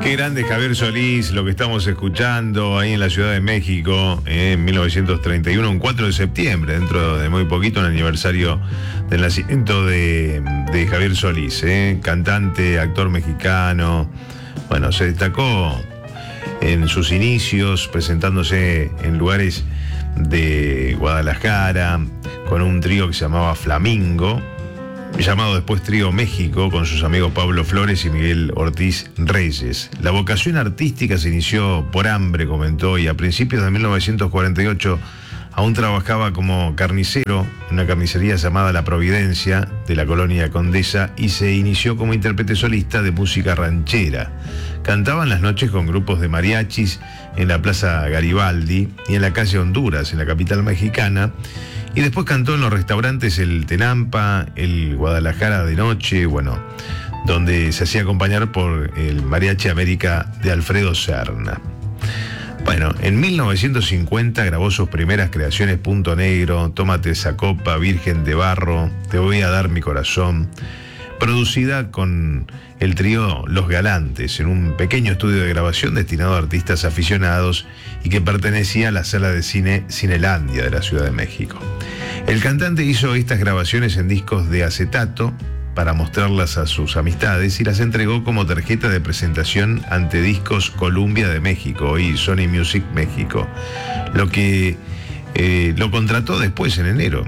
Qué grande Javier Solís, lo que estamos escuchando ahí en la Ciudad de México en 1931, un 4 de septiembre, dentro de muy poquito, un aniversario del nacimiento de Javier Solís, cantante, actor mexicano. Bueno, se destacó en sus inicios presentándose en lugares de Guadalajara con un trío que se llamaba Flamingo, llamado después Trío México, con sus amigos Pablo Flores y Miguel Ortiz Reyes. La vocación artística se inició por hambre, comentó, y a principios de 1948 aún trabajaba como carnicero en una carnicería llamada La Providencia de la colonia Condesa, y se inició como intérprete solista de música ranchera. Cantaba en las noches con grupos de mariachis en la Plaza Garibaldi y en la calle Honduras, en la capital mexicana. Y después cantó en los restaurantes El Tenampa, el Guadalajara de Noche, bueno, donde se hacía acompañar por el Mariachi América de Alfredo Serna. Bueno, en 1950 grabó sus primeras creaciones: Punto Negro, Tómate esa copa, Virgen de Barro, Te voy a dar mi corazón, producida con el trío Los Galantes, en un pequeño estudio de grabación destinado a artistas aficionados y que pertenecía a la sala de cine Cinelandia de la Ciudad de México. El cantante hizo estas grabaciones en discos de acetato para mostrarlas a sus amistades y las entregó como tarjeta de presentación ante Discos Columbia de México y Sony Music México, lo que lo contrató después en enero.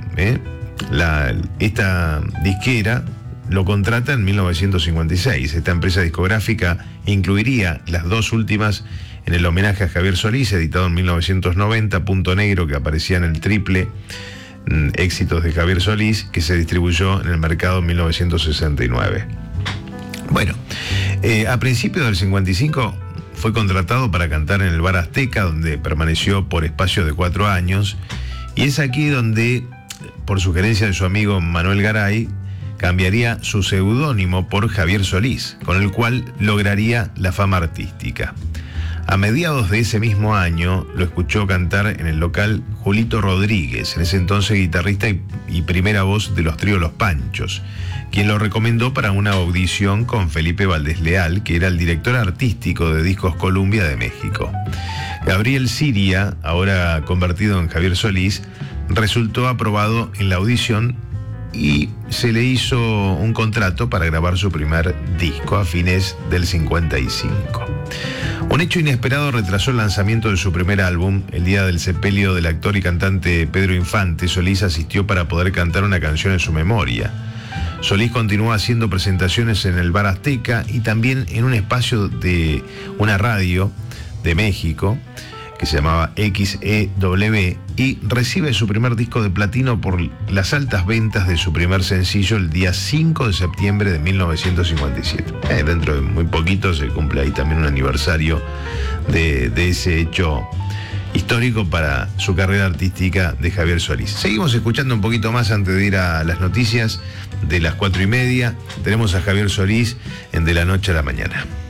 Esta disquera lo contrata en 1956. Esta empresa discográfica incluiría las dos últimas en el homenaje a Javier Solís, editado en 1990, Punto Negro, que aparecía en el triple éxitos de Javier Solís, que se distribuyó en el mercado en 1969. Bueno, a principios del 55 fue contratado para cantar en el Bar Azteca, donde permaneció por espacio de 4 años, y es aquí donde, por sugerencia de su amigo Manuel Garay, cambiaría su seudónimo por Javier Solís, con el cual lograría la fama artística. A mediados de ese mismo año lo escuchó cantar en el local Julito Rodríguez, en ese entonces guitarrista y primera voz de los tríos Los Panchos, quien lo recomendó para una audición con Felipe Valdés Leal, que era el director artístico de Discos Columbia de México. Gabriel Siria, ahora convertido en Javier Solís, resultó aprobado en la audición y se le hizo un contrato para grabar su primer disco a fines del 55. Un hecho inesperado retrasó el lanzamiento de su primer álbum. El día del sepelio del actor y cantante Pedro Infante, Solís asistió para poder cantar una canción en su memoria. Solís continuó haciendo presentaciones en el Bar Azteca y también en un espacio de una radio de México que se llamaba XEW, y recibe su primer disco de platino por las altas ventas de su primer sencillo el día 5 de septiembre de 1957. Dentro de muy poquito se cumple ahí también un aniversario de ese hecho histórico para su carrera artística de Javier Solís. Seguimos escuchando un poquito más antes de ir a las noticias de las 4:30. Tenemos a Javier Solís en De la Noche a la Mañana.